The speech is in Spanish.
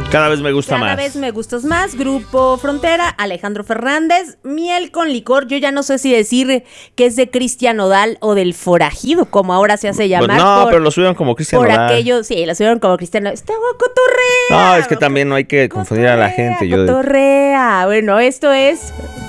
Cada vez me gusta más. Cada vez me gustas más. Grupo Frontera, Alejandro Fernández. Miel con licor. Yo ya no sé si decir que es de Cristian Nodal o del Forajido, como ahora se hace llamar. No, pero lo subieron como Cristian Nodal. Por aquello, sí, lo subieron como Cristian Nodal. Estaba cotorrea. No, es que también no hay que confundir a la gente. Cotorrea. Bueno, esto es